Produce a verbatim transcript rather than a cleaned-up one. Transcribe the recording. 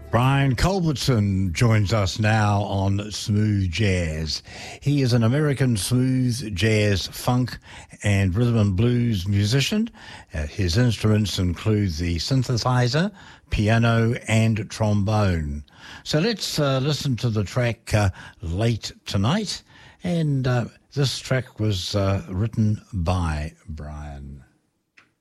Brian Culbertson joins us now on Smooth Jazz. He is an American smooth jazz, funk and rhythm and blues musician. Uh, his instruments include the synthesizer, piano and trombone. So let's uh, listen to the track uh, Late Tonight. And uh, this track was uh, written by Brian.